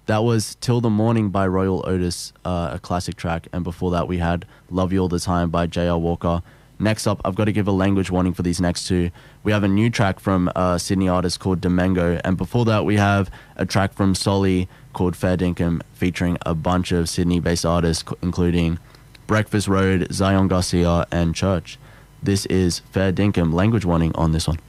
That was Till the Morning by Royal Otis, a classic track. And before that, we had Love You All the Time by J.R. Walker. Next up, I've got to give a language warning for these next two. We have a new track from a Sydney artist called Domingo. And before that, we have a track from Solly called Fair Dinkum, featuring a bunch of Sydney-based artists, including Breakfast Road, Zion Garcia, and Church. This is Fair Dinkum, language warning on this one.